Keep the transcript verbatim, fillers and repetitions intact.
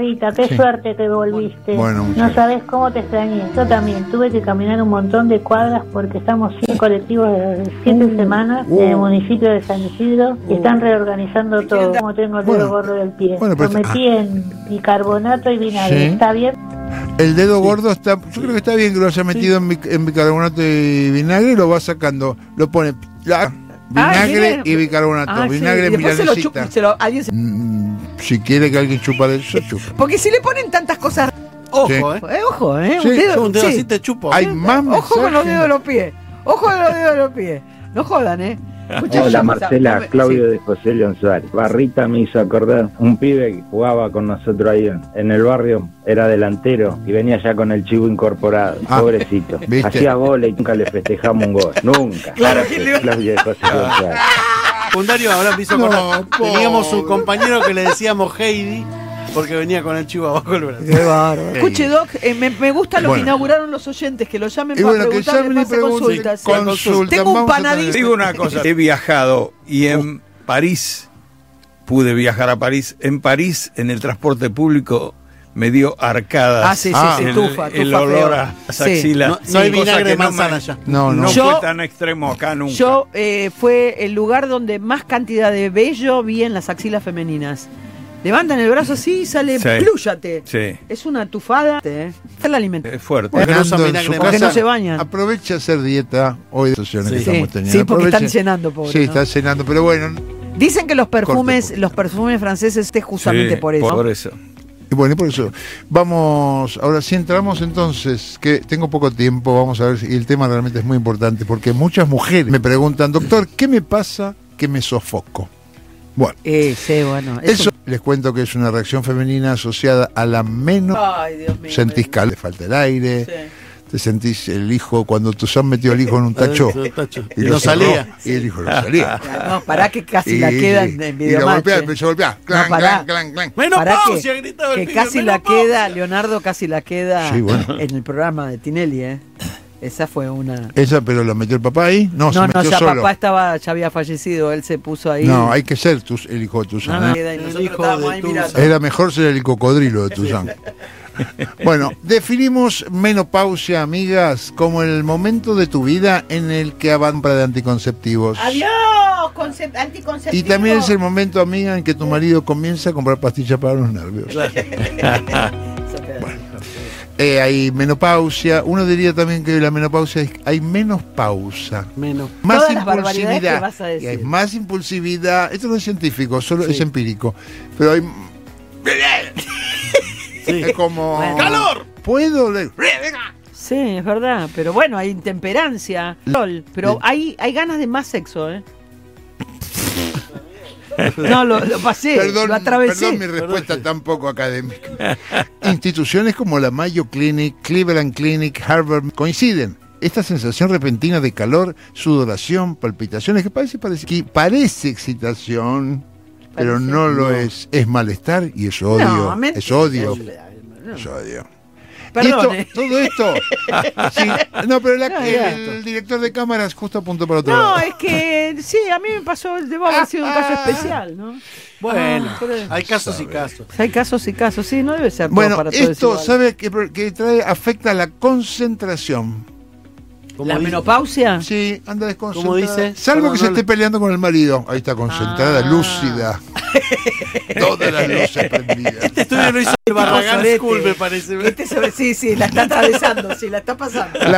Rita, qué Sí. suerte que volviste. Bueno, muchas no sabes cómo te extrañé. Yo también tuve que caminar un montón de cuadras porque estamos sin colectivos desde siete semanas Uh. en el municipio de San Isidro y están reorganizando todo. Como tengo el dedo Bueno. gordo del pie. Bueno, pero Lo está- metí en bicarbonato y vinagre. Sí. ¿Está bien? El dedo gordo está, yo creo que está bien que lo haya metido en, bic- en bicarbonato y vinagre y lo va sacando, lo pone la, vinagre Ah, y bicarbonato, Ah, sí. vinagre Y en después se lo milanesita. chupa, se lo- alguien se- Mm, si quiere que alguien chupa de eso, chupa. Porque si le ponen tantas cosas. Ojo, Sí. eh. Eh, ojo, ¿eh? Sí, Un dedo, Yo un dedo sí. así te chupo. Hay más Ojo con los mensajes. dedos de los pies. Ojo con los dedos de los pies. No jodan, ¿eh? Muchachos, Hola o sea, Marcela, no me- Claudio sí. de José León Suárez. Barrita me hizo acordar, un pibe que jugaba con nosotros ahí en, en el barrio, era delantero y venía ya con el chivo incorporado, Ah, pobrecito. ¿viste? Hacía goles y nunca le festejamos un gol, nunca. Claro, ¿quién le iba- Claudio de José León Suárez. Fundario ahora me hizo No, acordar. pobre. Teníamos un compañero que le decíamos Heidi porque venía con el chivo abajo el brazo. Qué bárbaro. Escuche, Doc, eh, me, me gusta lo Bueno. que inauguraron los oyentes, que lo llamen Y para bueno, que preguntarle, llamen y pase pregunten, consultas. consultan, Tengo un vamos a panadito. tener- Digo una cosa, he viajado y en París, pude viajar a París, en París, en el transporte público, me dio arcadas. Ah, sí, sí, Ah. sí, el, tufa, el tufa olor feo. a las Sí. axilas. No, no hay Cosa vinagre que de no me- manzana ya. No, no. No Yo- fue tan extremo acá nunca. Yo eh, fue el lugar donde más cantidad de vello vi en las axilas femeninas. Levantan el brazo así y sale, Sí. plúyate. Sí, Es una tufada. ¿eh? Es el alimento. es fuerte. Porque no usan Fernando, en vinagre su de Porque casa, no se bañan. aproveche a hacer dieta hoy de sesiones Sí. que Sí, estamos teniendo. sí, porque Aproveche. están cenando, pobre. Sí, ¿no? está cenando, pero bueno. Dicen que los perfumes, Corte, los perfumes franceses es justamente Sí, por eso. Por eso. Y bueno, y por eso, vamos, ahora sí entramos entonces, que tengo poco tiempo, vamos a ver si el tema realmente es muy importante, porque muchas mujeres me preguntan, doctor, ¿qué me pasa que me sofoco? Bueno, Eh, sí, bueno. eso les cuento que es una reacción femenina asociada a la menos... Ay, Dios mío. Sentís calor, te falta el aire, Sí. te sentís el hijo, cuando tu son metió el hijo en un tacho Y lo no cerró, salía. y el hijo no salía. No, pará que casi Y- la quedan en y lo videomatch. golpea, empezó a golpear, clan, No, pará. clan, clan, clan. Pará ¡Menopausia! que, Gritaba el que pibe, casi la ¡menopausia! queda, Leonardo casi la queda Sí, bueno. en el programa de Tinelli, ¿eh? Esa fue una... Esa, pero lo metió el papá ahí, no, No, se no, metió ya solo. papá estaba, ya había fallecido, él se puso ahí. No, hay que ser tu- el hijo de No, Tuzán. no, ¿eh? queda y El nosotros hijo estábamos de ahí Tuzán. mirando. Era mejor ser el cocodrilo de Tuzán. Bueno, definimos menopausia, amigas, como el momento de tu vida en el que avanza de anticonceptivos. Adiós, concep- anticonceptivo. Y también es el momento, amiga, en que tu marido comienza a comprar pastillas para los nervios. Eh, hay menopausia. Uno diría también que la menopausia es, hay menos pausa. Menos. Más Todas las barbaridades que impulsividad. vas a decir. Y hay más impulsividad. Esto no es científico, solo Sí. es empírico. Pero hay. Sí. Es como. Bueno. ¡Calor! ¿Puedo leer? Sí, es verdad, pero bueno, hay intemperancia, sol, pero Sí. hay, hay ganas de más sexo, ¿eh? No, lo, lo pasé, Perdón, lo atravesé. perdón mi respuesta tan poco académica. Instituciones como la Mayo Clinic, Cleveland Clinic, Harvard coinciden. Esta sensación repentina de calor, sudoración, palpitaciones, que parece, parece, que parece excitación, pero Parece. no lo es. Es malestar y es odio. No, mentira. es odio. No. Es odio. Perdón, Y ¿eh? esto, todo esto. sí, no, pero la- No, el, ya. el director de cámaras justo apuntó para otro No, lado. es que sí, a mí me pasó, debo haber sido un caso especial, ¿no? Bueno, Ah, pero- hay casos y casos. Hay casos y casos, sí, no debe ser todo Bueno, para todos esto, igual. ¿sabe qué que trae? Afecta la concentración. Como ¿La dice- menopausia? Sí, anda desconcentrada. ¿Cómo dice? Salvo Perdón, que se no esté le- peleando con el marido. Ahí está concentrada, Ah. lúcida. Todas las luces prendidas. Este estudio lo hizo el Barragán sorete. School, me parece. Este se ve- sí, sí, la está atravesando, sí, la está pasando. La